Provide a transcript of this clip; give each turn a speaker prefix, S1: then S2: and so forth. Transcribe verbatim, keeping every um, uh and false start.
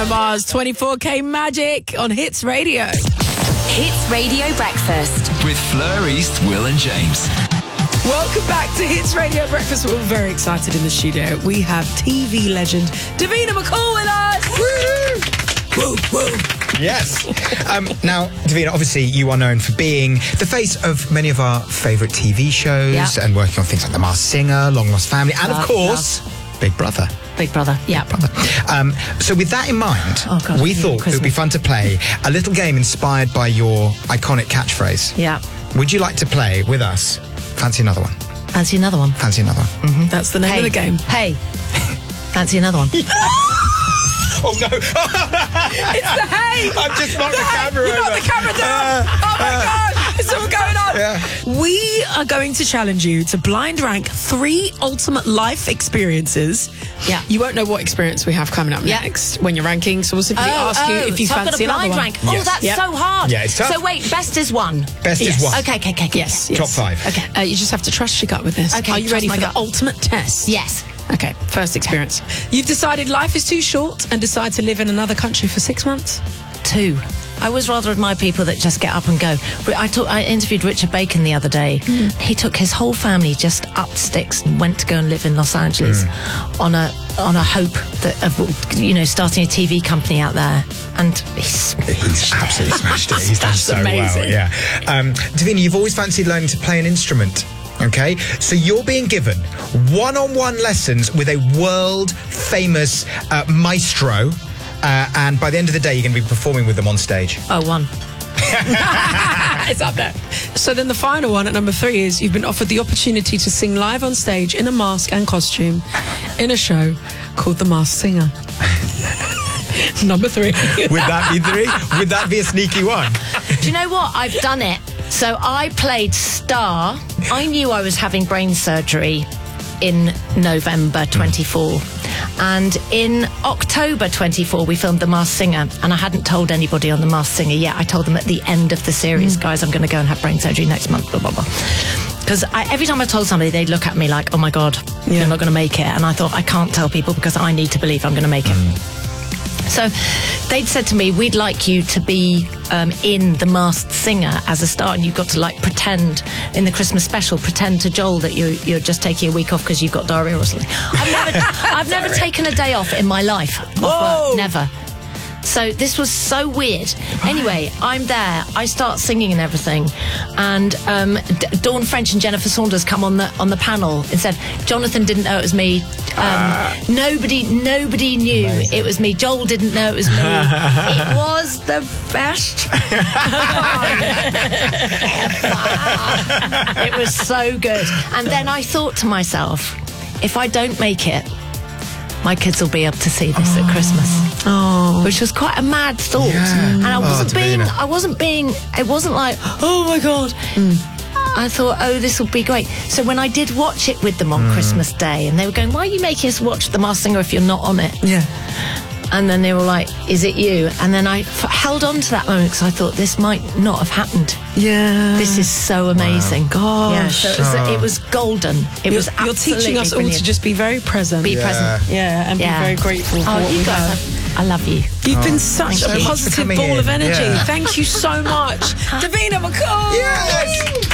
S1: Bruno Mars, twenty-four K Magic on Hits Radio.
S2: Hits Radio Breakfast.
S3: With Fleur East, Will and James.
S1: Welcome back to Hits Radio Breakfast. We're very excited in the studio. We have T V legend Davina McCall with us.
S4: Woo! Woo, woo. Yes. Um, now, Davina, obviously you are known for being the face of many of our favourite T V shows
S5: Yeah.
S4: and working on things like The Masked Singer, Long Lost Family, and
S5: Love,
S4: of course, Big Brother.
S5: Big Brother, yeah.
S4: Brother. Um, so with that in mind,
S5: Oh, God,
S4: we
S5: yeah,
S4: thought it would
S5: Christmas.
S4: be fun to play a little game inspired by your iconic catchphrase.
S5: Yeah.
S4: Would you like to play with us? Fancy another one?
S5: Fancy another one?
S4: Fancy another one?
S1: Mm-hmm. That's the name
S5: Hey.
S1: of the game.
S5: Hey. Fancy another one?
S4: Oh, no.
S1: It's the hey!
S4: I've just knocked the,
S1: Hey,
S4: camera
S1: you
S4: over.
S1: knocked the camera down!
S4: Uh,
S1: oh my
S4: uh,
S1: God! It's all going on!
S4: Yeah.
S1: We are going to challenge you to blind rank three ultimate life experiences.
S5: Yeah.
S1: You won't know what experience we have coming up
S5: Yeah.
S1: next when you're ranking, so we'll simply ask you if you
S5: so I've got
S1: fancy
S5: a blind
S1: another one.
S5: rank. Oh,
S4: Yes.
S5: that's
S1: Yep.
S5: so hard.
S4: Yeah, it's tough.
S5: So wait, best is one.
S4: Best
S1: Yes.
S4: is one.
S5: Okay, okay, okay, okay.
S1: Yes,
S4: Top
S1: yes.
S4: five.
S5: Okay.
S1: Uh, you just have to trust your gut with this.
S5: Okay,
S1: Are you
S5: trust
S1: ready
S5: my
S1: for
S5: gut.
S1: the ultimate test?
S5: Yes.
S1: Okay, first experience. You've decided life is too short and decide to live in another country for six months?
S5: Two. I always rather admire people that just get up and go. I, talk, I interviewed Richard Bacon the other day.
S1: Mm.
S5: He took his whole family just up sticks and went to go and live in Los Angeles
S1: Mm.
S5: on a on a hope that of you know starting a T V company out there. And he's
S4: He's absolutely smashed it. He's done
S1: That's
S4: so
S1: amazing.
S4: well. Yeah. Um, Davina, you've always fancied learning to play an instrument. Okay, so you're being given one-on-one lessons with a world-famous uh, maestro, uh, and by the end of the day, you're going to be performing with them on stage.
S5: oh one.
S1: It's up there. So then the final one at number three is you've been offered the opportunity to sing live on stage in a mask and costume in a show called The Masked Singer. Number three.
S4: Would that be three? Would that be a sneaky one?
S5: Do you know what? I've done it. So I played Star. I knew I was having brain surgery in November twenty-four. And in October twenty-four, we filmed The Masked Singer. And I hadn't told anybody on The Masked Singer yet. I told them at the end of the series, guys, I'm going to go and have brain surgery next month, blah, blah, blah. Because every time I told somebody, they'd look at me like, oh my God,
S1: Yeah.
S5: you're not going to make it. And I thought, I can't tell people because I need to believe I'm going to make it. So they'd said to me, we'd like you to be um, in The Masked Singer as a star, and you've got to like pretend in the Christmas special, pretend to Joel that you're, you're just taking a week off because you've got diarrhea or something. I've never, I've never taken a day off in my life. Off
S1: Whoa.
S5: work, never. So this was so weird. Anyway, I'm there. I start singing and everything, and um, D- Dawn French and Jennifer Saunders come on the on the panel and said, Jonathan didn't know it was me. Um, nobody, nobody knew it was me. Joel didn't know it was me. It was the best. It was so good. And then I thought to myself, if I don't make it, my kids will be able to see this at Christmas.
S1: Oh.
S5: Which was quite a mad thought.
S4: Yeah.
S5: And I
S4: Oh,
S5: wasn't being,
S4: Davina.
S5: I wasn't being, it wasn't like, oh my God. I thought, oh, this will be great. So when I did watch it with them on Christmas Day, and they were going, why are you making us watch The Masked Singer if you're not on it?
S1: Yeah.
S5: And then they were like, is it you? And then I f- held on to that moment because I thought this might not have happened.
S1: Yeah.
S5: This is so amazing.
S1: Gosh.
S5: Yeah, so it was, it was golden. It
S1: You're,
S5: was
S1: you're
S5: absolutely
S1: teaching us all
S5: brilliant.
S1: to just be very present.
S5: be
S4: Yeah.
S5: present.
S1: Yeah, and
S5: Yeah.
S1: be very grateful for
S5: Oh,
S1: what
S5: you
S1: we
S5: guys,
S1: have.
S5: I, I love you.
S1: You've been such
S5: Thank
S1: a
S5: you.
S1: positive
S4: Coming
S1: ball
S4: in.
S1: of energy.
S4: Yeah.
S1: Thank you so much. Davina McCall!
S4: Yes!